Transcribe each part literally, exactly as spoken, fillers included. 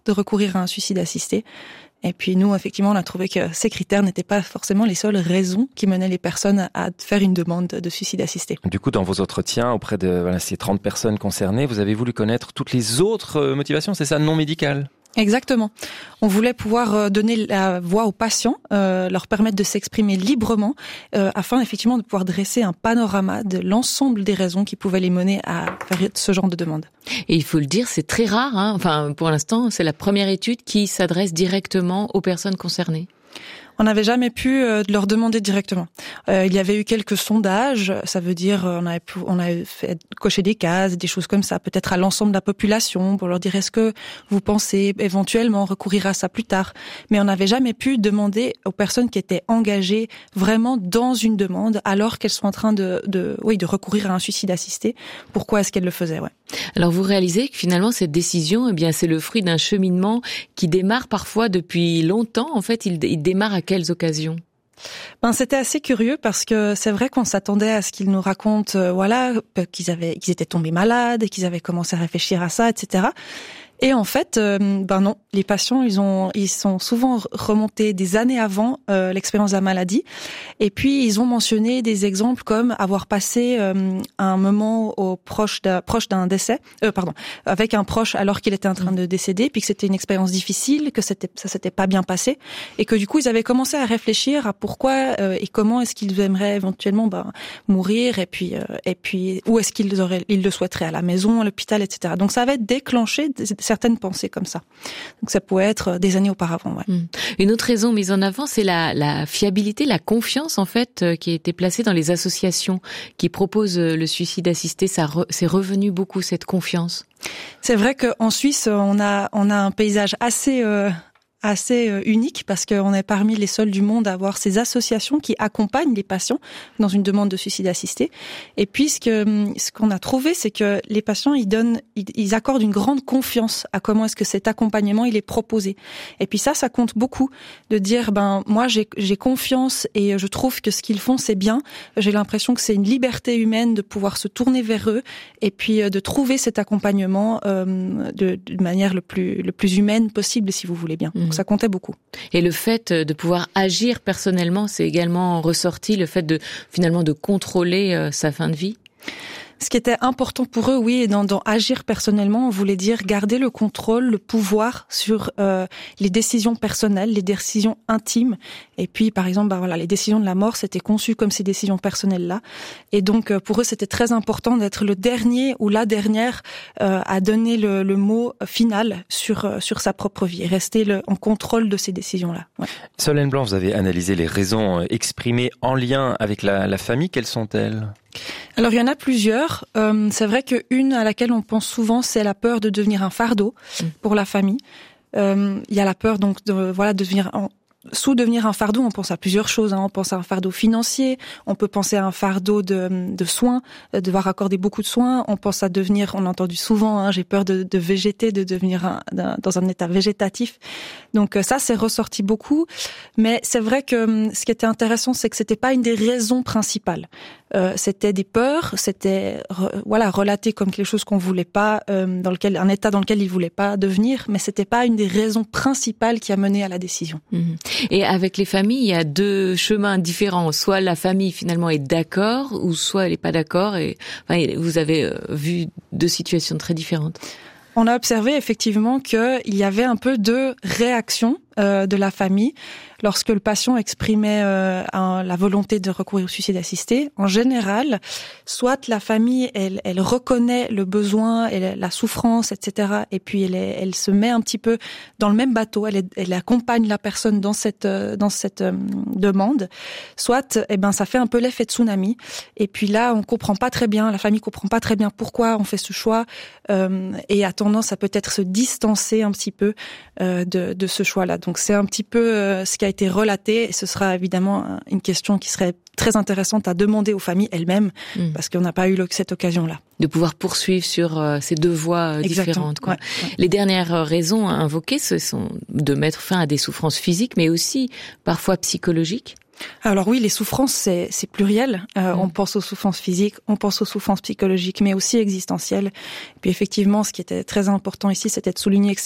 de recourir à un suicide assisté. Et puis nous, effectivement, on a trouvé que ces critères n'étaient pas forcément les seules raisons qui menaient les personnes à faire une demande de suicide assisté. Du coup, dans vos entretiens auprès de voilà, ces trente personnes concernées, vous avez voulu connaître toutes les autres motivations, c'est ça, non médicales ? Exactement. On voulait pouvoir donner la voix aux patients, euh, leur permettre de s'exprimer librement, euh, afin effectivement de pouvoir dresser un panorama de l'ensemble des raisons qui pouvaient les mener à faire ce genre de demande. Et il faut le dire, c'est très rare, hein. Enfin, pour l'instant, c'est la première étude qui s'adresse directement aux personnes concernées. On n'avait jamais pu euh, leur demander directement. Euh, il y avait eu quelques sondages, ça veut dire on avait, pu, on avait fait cocher des cases, des choses comme ça, peut-être à l'ensemble de la population pour leur dire est-ce que vous pensez éventuellement recourir à ça plus tard. Mais on n'avait jamais pu demander aux personnes qui étaient engagées vraiment dans une demande alors qu'elles sont en train de, de, oui, de recourir à un suicide assisté. Pourquoi est-ce qu'elles le faisaient, ouais. Alors vous réalisez que finalement cette décision, eh bien c'est le fruit d'un cheminement qui démarre parfois depuis longtemps. En fait, il, il démarre à quelles occasions ? Ben c'était assez curieux parce que c'est vrai qu'on s'attendait à ce qu'ils nous racontent, euh, voilà, qu'ils avaient, qu'ils étaient tombés malades et qu'ils avaient commencé à réfléchir à ça, et cetera. Et en fait, euh, ben non, les patients, ils ont, ils sont souvent remontés des années avant euh, l'expérience de la maladie. Et puis ils ont mentionné des exemples comme avoir passé euh, un moment au proche d'un, proche d'un décès, euh, pardon, avec un proche alors qu'il était en train de décéder, puis que c'était une expérience difficile, que c'était, ça s'était pas bien passé, et que du coup ils avaient commencé à réfléchir à pourquoi euh, et comment est-ce qu'ils aimeraient éventuellement ben, mourir, et puis euh, et puis où est-ce qu'ils auraient, ils le souhaiteraient, à la maison, à l'hôpital, et cetera. Donc ça avait déclenché des, certaines pensées comme ça. Donc ça pouvait être des années auparavant. Ouais. Mmh. Une autre raison mise en avant, c'est la, la fiabilité, la confiance en fait euh, qui a été placée dans les associations qui proposent le suicide assisté. Ça re, c'est revenu beaucoup cette confiance. C'est vrai qu'en Suisse, on a on a un paysage assez euh, assez unique parce qu'on est parmi les seuls du monde à avoir ces associations qui accompagnent les patients dans une demande de suicide assisté. Et puis ce que ce qu'on a trouvé, c'est que les patients ils donnent ils, ils accordent une grande confiance à comment est-ce que cet accompagnement il est proposé. Et puis ça ça compte beaucoup de dire ben moi j'ai j'ai confiance et je trouve que ce qu'ils font c'est bien. J'ai l'impression que c'est une liberté humaine de pouvoir se tourner vers eux et puis de trouver cet accompagnement euh, de, de manière le plus le plus humaine possible si vous voulez bien. Donc ça comptait beaucoup. Et le fait de pouvoir agir personnellement, c'est également ressorti, le fait de finalement de contrôler euh, sa fin de vie. Ce qui était important pour eux, oui, et dans, dans agir personnellement, on voulait dire garder le contrôle, le pouvoir sur euh, les décisions personnelles, les décisions intimes. Et puis, par exemple, bah voilà, les décisions de la mort, c'était conçu comme ces décisions personnelles-là. Et donc, pour eux, c'était très important d'être le dernier ou la dernière euh, à donner le, le mot final sur euh, sur sa propre vie, et rester le, en contrôle de ces décisions-là. Ouais. Solène Blanc, vous avez analysé les raisons exprimées en lien avec la, la famille. Quelles sont-elles ? Alors il y en a plusieurs. Euh, c'est vrai qu'une à laquelle on pense souvent, c'est la peur de devenir un fardeau pour la famille. Euh, il y a la peur donc de voilà de devenir en, sous devenir un fardeau. On pense à plusieurs choses. Hein. On pense à un fardeau financier. On peut penser à un fardeau de, de soins, de devoir accorder beaucoup de soins. On pense à devenir, on a entendu souvent, hein, j'ai peur de, de végéter, de devenir un, d'un, dans un état végétatif. Donc ça, c'est ressorti beaucoup. Mais c'est vrai que ce qui était intéressant, c'est que c'était pas une des raisons principales. Euh, c'était des peurs, c'était re, voilà relaté comme quelque chose qu'on voulait pas, euh, dans lequel un état dans lequel ils voulaient pas devenir, mais c'était pas une des raisons principales qui a mené à la décision. Mmh. Et avec les familles, il y a deux chemins différents. Soit la famille finalement est d'accord, ou soit elle est pas d'accord. Et enfin, vous avez vu deux situations très différentes. On a observé effectivement qu'il y avait un peu de réaction euh, de la famille lorsque le patient exprimait euh, un, la volonté de recourir au suicide assisté. En général, soit la famille, elle, elle reconnaît le besoin, elle, la souffrance, et cetera. Et puis elle, elle se met un petit peu dans le même bateau. Elle, elle accompagne la personne dans cette dans cette euh, demande. Soit, eh ben, ça fait un peu l'effet de tsunami. Et puis là, on comprend pas très bien, la famille comprend pas très bien pourquoi on fait ce choix euh, et a tendance à peut-être se distancer un petit peu euh, de, de ce choix-là. Donc c'est un petit peu euh, ce qui a été relaté, et ce sera évidemment une question qui serait très intéressante à demander aux familles elles-mêmes, mmh. parce qu'on n'a pas eu cette occasion-là. De pouvoir poursuivre sur euh, ces deux voies euh, différentes. Quoi. Ouais, ouais. Les dernières raisons invoquées, ce sont de mettre fin à des souffrances physiques, mais aussi parfois psychologiques. Alors oui, les souffrances, c'est, c'est pluriel. Euh, mmh. On pense aux souffrances physiques, on pense aux souffrances psychologiques, mais aussi existentielles. Et puis effectivement, ce qui était très important ici, c'était de souligner que c'est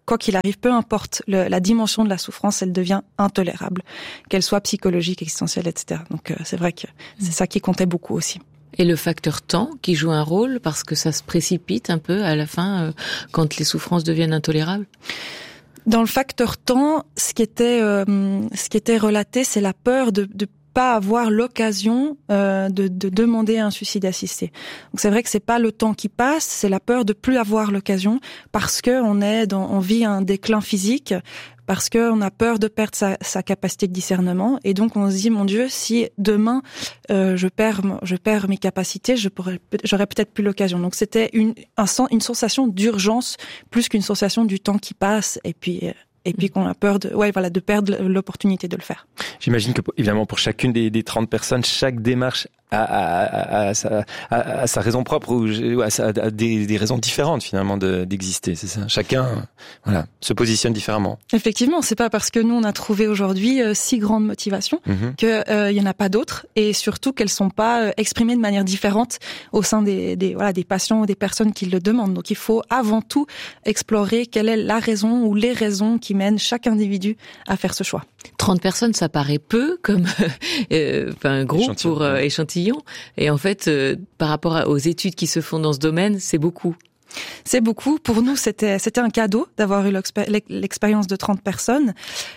quoi qu'il arrive, peu importe le, la dimension de la souffrance, elle devient intolérable, qu'elle soit psychologique, existentielle, et cetera. Donc euh, c'est vrai que c'est ça qui comptait beaucoup aussi. Et le facteur temps qui joue un rôle parce que ça se précipite un peu à la fin euh, quand les souffrances deviennent intolérables. Dans le facteur temps, ce qui était euh, ce qui était relaté, c'est la peur de de pas avoir l'occasion euh, de, de demander un suicide assisté. Donc c'est vrai que c'est pas le temps qui passe, c'est la peur de plus avoir l'occasion parce que on est dans, on vit un déclin physique, parce que on a peur de perdre sa, sa capacité de discernement, et donc on se dit mon Dieu, si demain euh, je perds je perds mes capacités, je pourrais j'aurais peut-être plus l'occasion. Donc c'était une un une sensation d'urgence plus qu'une sensation du temps qui passe, et puis euh, et puis qu'on a peur de, ouais, voilà, de perdre l'opportunité de le faire. J'imagine que, évidemment, pour chacune des, des trente personnes, chaque démarche a, a, a, a, sa, a, a sa raison propre ou a, sa, a des, des raisons différentes, finalement, de, d'exister, c'est ça? Chacun, voilà, se positionne différemment. Effectivement, c'est pas parce que nous, on a trouvé aujourd'hui euh, six grandes motivations mm-hmm. que euh, il y en a pas d'autres, et surtout qu'elles sont pas euh, exprimées de manière différente au sein des, des, voilà, des patients ou des personnes qui le demandent. Donc, il faut avant tout explorer quelle est la raison ou les raisons qui mènent chaque individu à faire ce choix. trente personnes, ça paraît peu comme euh, enfin, un groupe échantillon, pour euh, échantillon. Et en fait, euh, par rapport à, aux études qui se font dans ce domaine, c'est beaucoup. C'est beaucoup. Pour nous, c'était c'était un cadeau d'avoir eu l'expérience de trente personnes.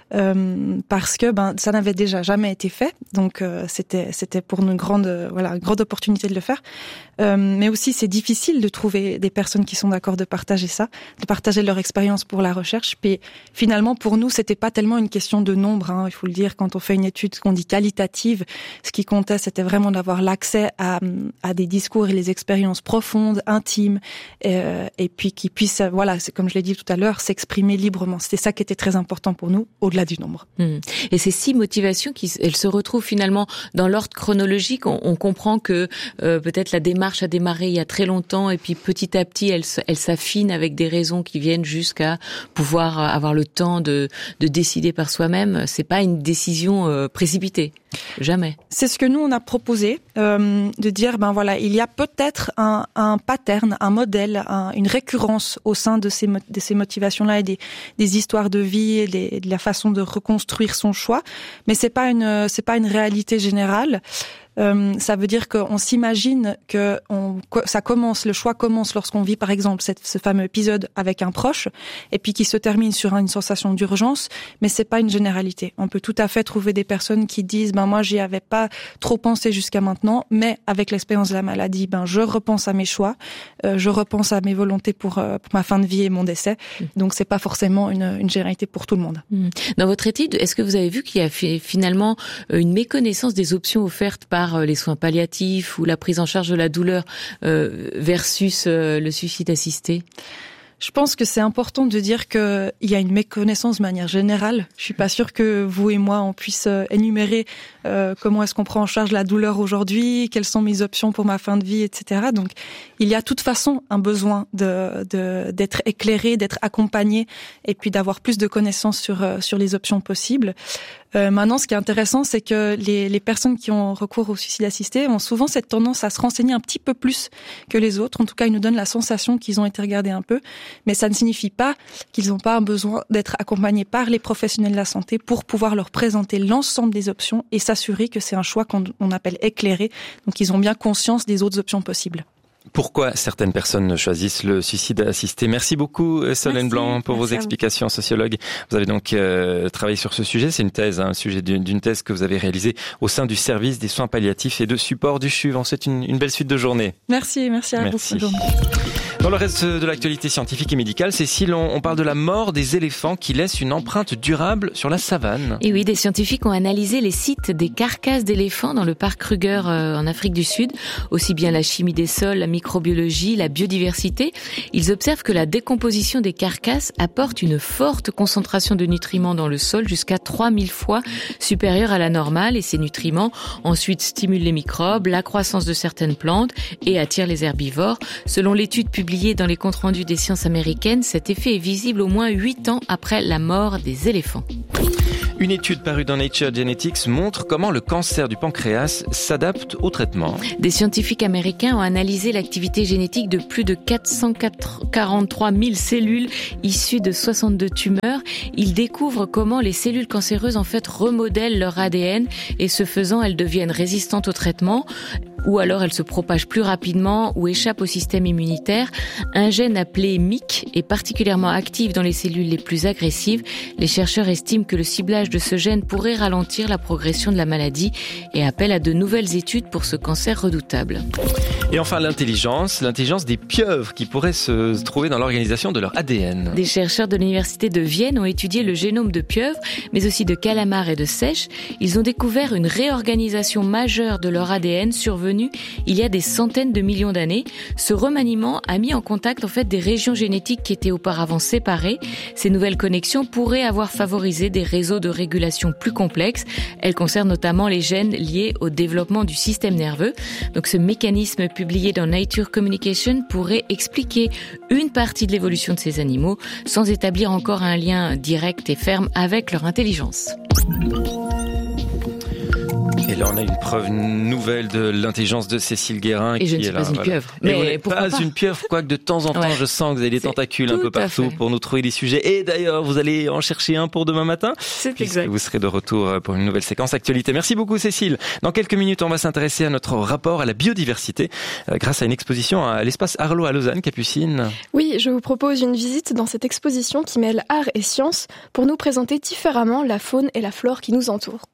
Euh, parce que ben ça n'avait déjà jamais été fait, donc euh, c'était c'était pour nous une grande euh, voilà une grande opportunité de le faire. Euh, mais aussi c'est difficile de trouver des personnes qui sont d'accord de partager ça, de partager leur expérience pour la recherche. Puis finalement pour nous c'était pas tellement une question de nombre, hein, il faut le dire. Quand on fait une étude qu'on dit qualitative, ce qui comptait c'était vraiment d'avoir l'accès à à des discours et les expériences profondes, intimes, euh, et puis qui puissent voilà c'est comme je l'ai dit tout à l'heure s'exprimer librement. C'était ça qui était très important pour nous au-delà du nombre. Mmh. Et ces six motivations, qui, elles se retrouvent finalement dans l'ordre chronologique. On, on comprend que euh, peut-être la démarche a démarré il y a très longtemps et puis petit à petit, elle, elle s'affine avec des raisons qui viennent jusqu'à pouvoir avoir le temps de, de décider par soi-même. C'est pas une décision euh, précipitée. Jamais. C'est ce que nous on a proposé, euh, de dire ben voilà, il y a peut-être un, un pattern, un modèle, un, une récurrence au sein de ces, de ces motivations-là et des, des histoires de vie et des, de la façon de reconstruire son choix, mais c'est pas une, c'est pas une réalité générale. Euh, ça veut dire qu'on s'imagine que on, ça commence, le choix commence lorsqu'on vit par exemple cette, ce fameux épisode avec un proche, et puis qui se termine sur une sensation d'urgence, mais c'est pas une généralité. On peut tout à fait trouver des personnes qui disent ben moi j'y avais pas trop pensé jusqu'à maintenant, mais avec l'expérience de la maladie, ben je repense à mes choix, euh, je repense à mes volontés pour, euh, pour ma fin de vie et mon décès. Donc c'est pas forcément une, une généralité pour tout le monde. Dans votre étude, est-ce que vous avez vu qu'il y a finalement une méconnaissance des options offertes par les soins palliatifs ou la prise en charge de la douleur euh, versus euh, le suicide assisté? Je pense que c'est important de dire que il y a une méconnaissance de manière générale. Je suis pas sûre que vous et moi on puisse énumérer euh, comment est-ce qu'on prend en charge la douleur aujourd'hui, quelles sont mes options pour ma fin de vie, et cetera. Donc il y a de toute façon un besoin de, de d'être éclairé, d'être accompagné, et puis d'avoir plus de connaissances sur sur les options possibles. Euh, maintenant, ce qui est intéressant, c'est que les, les personnes qui ont recours au suicide assisté ont souvent cette tendance à se renseigner un petit peu plus que les autres. En tout cas, ils nous donnent la sensation qu'ils ont été regardés un peu. Mais ça ne signifie pas qu'ils n'ont pas besoin d'être accompagnés par les professionnels de la santé pour pouvoir leur présenter l'ensemble des options et s'assurer que c'est un choix qu'on on appelle éclairé. Donc, ils ont bien conscience des autres options possibles. Pourquoi certaines personnes choisissent le suicide assisté? Merci beaucoup Solène Merci. Blanc pour Merci vos explications, sociologue. Vous avez donc euh, travaillé sur ce sujet, c'est une thèse, hein, le sujet d'une, d'une thèse que vous avez réalisée au sein du service des soins palliatifs et de support du C H U V. En souhaite une, une belle suite de journée. Merci, merci à merci. vous. Dans le reste de l'actualité scientifique et médicale, Cécile, on, on parle de la mort des éléphants qui laissent une empreinte durable sur la savane. Et oui, des scientifiques ont analysé les sites des carcasses d'éléphants dans le parc Kruger euh, en Afrique du Sud, aussi bien la chimie des sols, la microbiologie, la biodiversité. Ils observent que la décomposition des carcasses apporte une forte concentration de nutriments dans le sol, jusqu'à trois mille fois supérieure à la normale, et ces nutriments ensuite stimulent les microbes, la croissance de certaines plantes et attirent les herbivores. Selon l'étude publiée dans les comptes rendus des sciences américaines, cet effet est visible au moins huit ans après la mort des éléphants. Une étude parue dans Nature Genetics montre comment le cancer du pancréas s'adapte au traitement. Des scientifiques américains ont analysé l'activité génétique de plus de quatre cent quarante-trois mille cellules issues de soixante-deux tumeurs. Ils découvrent comment les cellules cancéreuses en fait remodèlent leur A D N et ce faisant, elles deviennent résistantes au traitement ou alors elles se propagent plus rapidement ou échappent au système immunitaire. Un gène appelé M Y C est particulièrement actif dans les cellules les plus agressives. Les chercheurs estiment que le ciblage de ce gène pourrait ralentir la progression de la maladie et appellent à de nouvelles études pour ce cancer redoutable. Et enfin l'intelligence, l'intelligence des pieuvres qui pourraient se trouver dans l'organisation de leur A D N. Des chercheurs de l'université de Vienne ont étudié le génome de pieuvres, mais aussi de calamars et de seiches. Ils ont découvert une réorganisation majeure de leur A D N survenue il y a des centaines de millions d'années. Ce remaniement a mis en contact en fait des régions génétiques qui étaient auparavant séparées. Ces nouvelles connexions pourraient avoir favorisé des réseaux de régulation plus complexes. Elles concernent notamment les gènes liés au développement du système nerveux. Donc ce mécanisme publié dans Nature Communication pourrait expliquer une partie de l'évolution de ces animaux sans établir encore un lien direct et ferme avec leur intelligence. Et là, on a une preuve nouvelle de l'intelligence de Cécile Guérin. Et qui je ne est suis là, pas une voilà. pieuvre. Mais Mais vous n'êtes pas, pas une pieuvre, quoique de temps en temps, ouais. je sens que vous avez des tentacules un peu partout pour nous trouver des sujets. Et d'ailleurs, vous allez en chercher un pour demain matin. C'est exact. Vous serez de retour pour une nouvelle séquence actualité. Merci beaucoup, Cécile. Dans quelques minutes, on va s'intéresser à notre rapport à la biodiversité euh, grâce à une exposition à l'espace Arlot à Lausanne. Capucine. Oui, je vous propose une visite dans cette exposition qui mêle art et science pour nous présenter différemment la faune et la flore qui nous entourent.